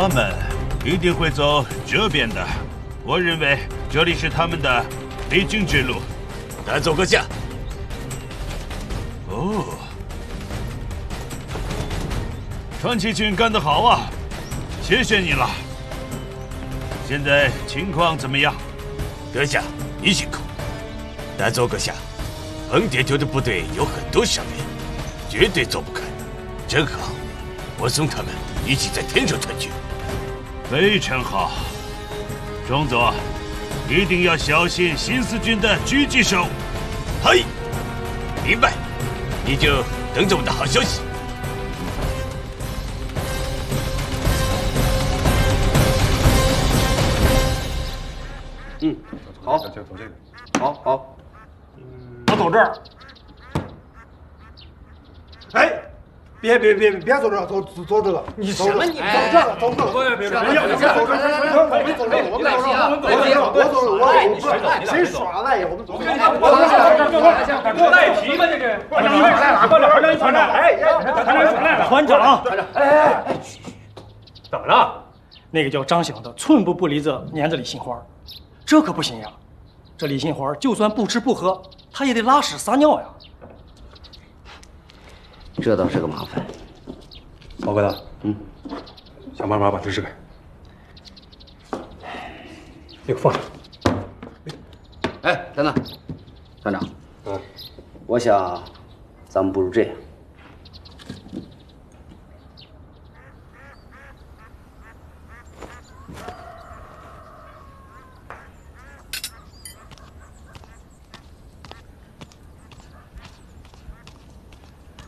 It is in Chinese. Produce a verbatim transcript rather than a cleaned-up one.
他们一定会走这边的。我认为这里是他们的必经之路。 大走阁下。 哦，传奇君干得好啊！谢谢你了。现在情况怎么样？ 阁下，你辛苦。大走阁下，横店军的部队有很多伤员，绝对走不开。正好，我送他们一起在天上团聚。 非常好，中佐，一定要小心新四军的狙击手。 嘿，明白。你就等着我的好消息。 嗯，好，就走这个。好好， 我走这儿。哎，别别别别走这儿，走走走这个。你什么？你走这个，走这个。别别别！别别走这个，我们走这个，我们走这个，我们走这个，我走我我谁耍赖？我们走这个。我走这个。赖皮吗？这是。团长，团长，团长，哎哎，团长，团长，团长，哎哎哎，怎么了？那个叫张响的，寸步不离这黏着李杏花。这可不行呀！这李杏花就算不吃不喝，他也得拉屎撒尿呀。 这倒是个麻烦。 老疙瘩，嗯，想办法把他支开。给我放下。 哎，等等，团长，嗯，我想咱们不如这样，